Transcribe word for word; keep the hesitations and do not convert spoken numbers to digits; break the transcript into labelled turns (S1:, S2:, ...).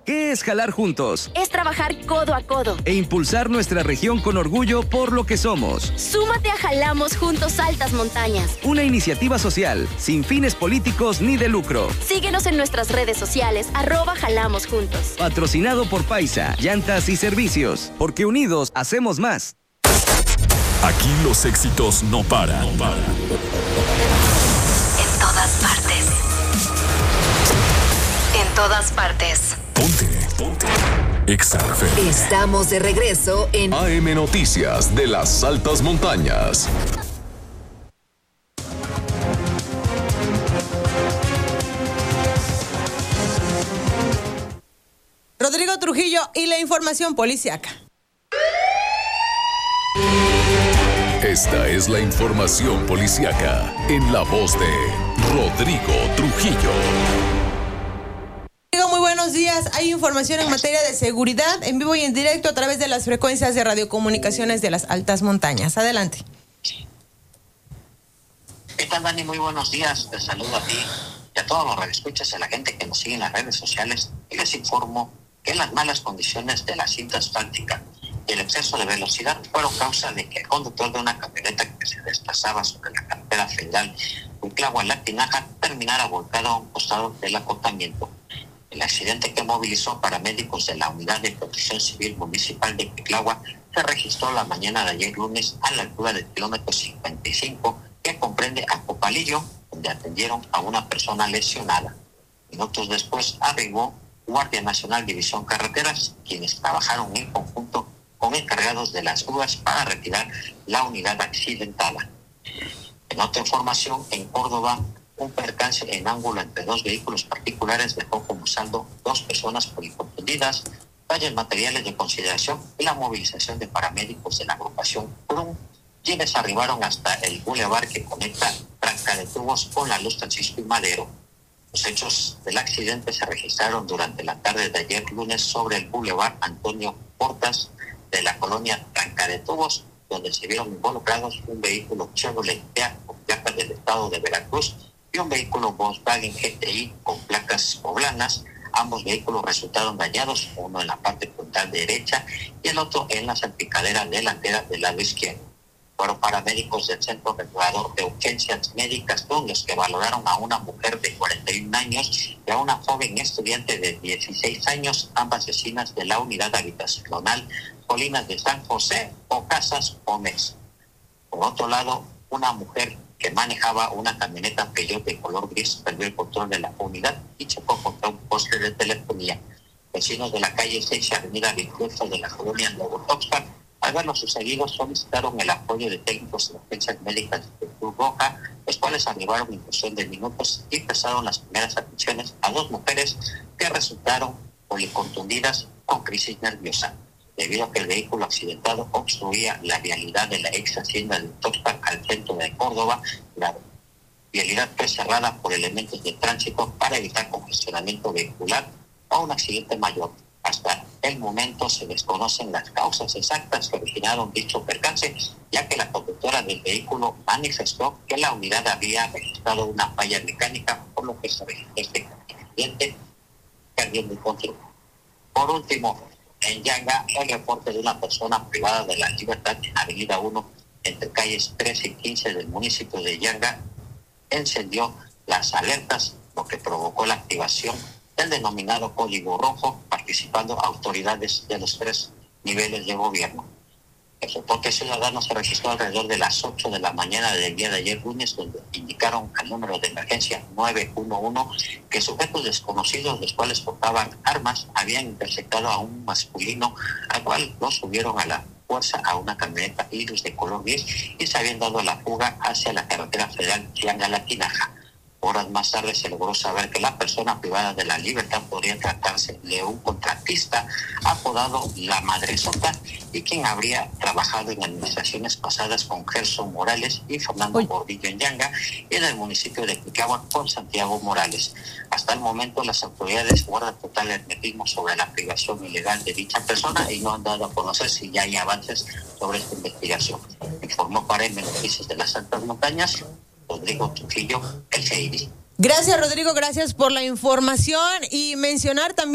S1: ¿Qué es jalar juntos?
S2: Es trabajar codo a codo
S1: e impulsar nuestra región con orgullo por lo que somos.
S2: Súmate a Jalamos Juntos Altas Montañas,
S1: una iniciativa social, sin fines políticos ni de lucro.
S2: Síguenos en nuestras redes sociales, arroba Jalamos Juntos.
S1: Patrocinado por Paisa, Llantas y Servicios, porque unidos hacemos más.
S3: Aquí los éxitos no paran. No paran.
S4: En todas partes. En todas partes.
S3: Ponte, ponte. Exa F M.
S4: Estamos de regreso en
S3: A M Noticias de las Altas Montañas.
S5: Rodrigo Trujillo y la información policíaca.
S3: Esta es la información policíaca en la voz de Rodrigo Trujillo.
S5: Muy buenos días. Hay información en materia de seguridad en vivo y en directo a través de las frecuencias de radiocomunicaciones de las Altas Montañas. Adelante.
S6: ¿Qué tal, Dani? Muy buenos días. Te saludo a ti y a todos los radioescuchas y a la gente que nos sigue en las redes sociales. Y les informo que las malas condiciones de la cinta asfáltica y el exceso de velocidad fueron causa de que el conductor de una camioneta que se desplazaba sobre la carretera federal Cuitlahua-La terminara volcado a un costado del acotamiento. El accidente, que movilizó paramédicos de la Unidad de Protección Civil Municipal de Cuitlahua, se registró la mañana de ayer lunes a la altura del kilómetro cincuenta y cinco, que comprende a Copalillo, donde atendieron a una persona lesionada. Minutos después arribó Guardia Nacional División Carreteras, quienes trabajaron en conjunto con encargados de las grúas para retirar la unidad accidentada. En otra información, en Córdoba, un percance en ángulo entre dos vehículos particulares dejó como saldo dos personas policontundidas, daños materiales de consideración y la movilización de paramédicos de la agrupación C R U M, quienes arribaron hasta el bulevar que conecta Tranca de Tubos con la Luz Francisco y Madero. Los hechos del accidente se registraron durante la tarde de ayer lunes sobre el bulevar Antonio Portas de la colonia Tranca de Tubos, donde se vieron involucrados un vehículo Chevrolet con placas del estado de Veracruz y un vehículo Volkswagen G T I con placas poblanas. Ambos vehículos resultaron dañados, uno en la parte frontal derecha y el otro en la salpicadera delantera del lado izquierdo. Fueron paramédicos del Centro Regulador de Urgencias Médicas con los que valoraron a una mujer de cuarenta y un años y a una joven estudiante de dieciséis años, ambas vecinas de la unidad habitacional Colinas de San José o Casas Gómez. Por otro lado, una mujer que manejaba una camioneta Peugeot de color gris perdió el control de la unidad y chocó contra un poste de telefonía. Vecinos de la calle seis, avenida veintiocho de la colonia Nuevo Tuxpan, al ver lo sucedido, solicitaron el apoyo de técnicos de urgencias médicas de Cruz Roja, los cuales arribaron en cuestión de minutos y empezaron las primeras atenciones a dos mujeres que resultaron policontundidas con crisis nerviosa, debido a que el vehículo accidentado obstruía la vialidad de la ex hacienda de Tuxpan al centro de Córdoba. La vialidad fue cerrada por elementos de tránsito para evitar congestionamiento vehicular o un accidente mayor. Hasta el momento se desconocen las causas exactas que originaron dicho percance, ya que la conductora del vehículo manifestó que la unidad había registrado una falla mecánica, por lo que se registró este accidente perdiendo el control. Por último, en Yanga, el reporte de una persona privada de la libertad en Avenida uno, entre calles trece y quince del municipio de Yanga, encendió las alertas, lo que provocó la activación del denominado Código Rojo, participando autoridades de los tres niveles de gobierno. El reporte ciudadano se registró alrededor de las ocho de la mañana del día de ayer lunes, donde indicaron al número de emergencia nueve uno uno que sujetos desconocidos, los cuales portaban armas, habían interceptado a un masculino, al cual lo subieron a la fuerza a una camioneta Iris de color gris y se habían dado la fuga hacia la carretera federal Yanga-La Tinaja. Horas más tarde se logró saber que la persona privada de la libertad podría tratarse de un contratista apodado La Madresota y quien habría trabajado en administraciones pasadas con Gerson Morales y Fernando Uy. Gordillo en Yanga y en el municipio de Cuitlahua con Santiago Morales. Hasta el momento las autoridades guardan total hermetismo sobre la privación ilegal de dicha persona y no han dado a conocer si ya hay avances sobre esta investigación. Informó para M Noticias de las Altas Montañas Rodrigo Trujillo, el G I D.
S5: Gracias, Rodrigo, gracias por la información y mencionar también